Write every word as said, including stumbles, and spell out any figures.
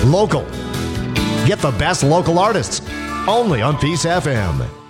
Local. Get the best local artists only on Peace F M.